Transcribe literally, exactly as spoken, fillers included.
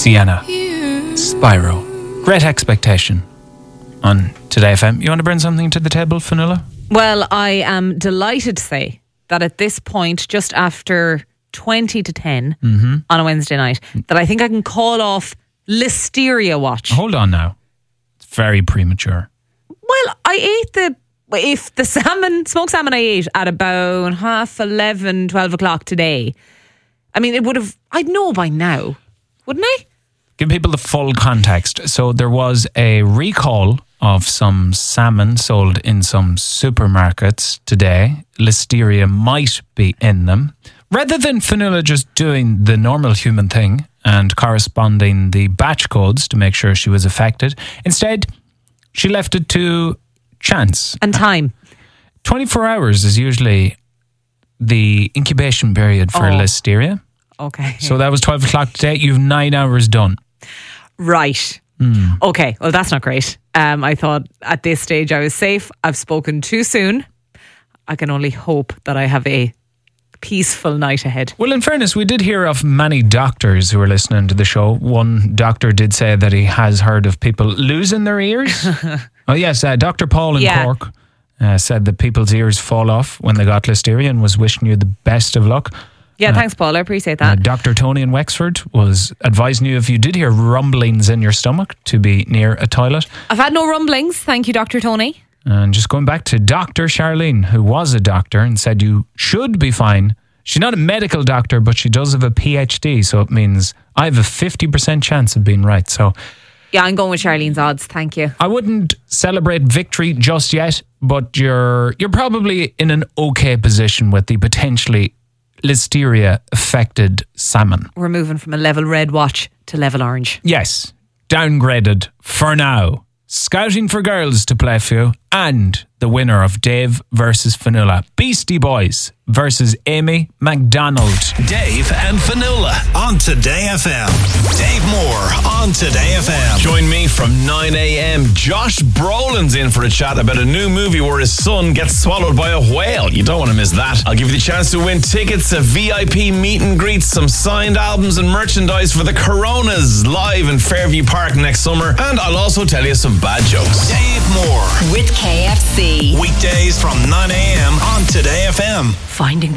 Sienna, Spyro. Great Expectation on Today F M. You want to bring something to the table, Fionnuala? Well, I am delighted to say that at this point, just after twenty to ten mm-hmm. on a Wednesday night, that I think I can call off Listeria Watch. Hold on now. It's very premature. Well, I ate the... If the salmon, smoked salmon I ate at about half eleven, twelve o'clock today, I mean, it would have... I'd know by now, wouldn't I? Give people the full context. So there was a recall of some salmon sold in some supermarkets today. Listeria might be in them. Rather than Fionnuala just doing the normal human thing and corresponding the batch codes to make sure she was affected, instead, she left it to chance. And time. twenty-four hours is usually the incubation period for oh. Listeria. Okay. So that was twelve o'clock today. You've nine hours done. Right. Mm. Okay. Well, that's not great. Um, I thought at this stage I was safe. I've spoken too soon. I can only hope that I have a peaceful night ahead. Well, in fairness, we did hear of many doctors who were listening to the show. One doctor did say that he has heard of people losing their ears. Oh, yes. Uh, Doctor Paul in yeah. Cork uh, said that people's ears fall off when they got Listeria and was wishing you the best of luck. Yeah, uh, thanks, Paul. I appreciate that. Uh, Doctor Tony in Wexford was advising you if you did hear rumblings in your stomach to be near a toilet. I've had no rumblings. Thank you, Doctor Tony. And just going back to Doctor Charlene, who was a doctor and said you should be fine. She's not a medical doctor, but she does have a P H D, so it means I have a fifty percent chance of being right. So yeah, I'm going with Charlene's odds. Thank you. I wouldn't celebrate victory just yet, but you're you're probably in an okay position with the potentially Listeria affected salmon. We're moving from a level red watch to level orange. Yes, downgraded for now. Scouting for girls to play for you, and the winner of Dave versus Fionnuala, Beastie Boys versus Amy MacDonald. Dave and Fionnuala on Today F M. Dave Moore on Today F M. Join me from nine a.m. Josh Brolin's in for a chat about a new movie where his son gets swallowed by a whale. You don't want to miss that. I'll give you the chance to win tickets, a V I P meet and greet, some signed albums and merchandise for the Coronas live in Fairview Park next summer, and I'll also tell you some bad jokes. Dave Moore with K F C. Weekdays from nine a.m. on Today F M. Finding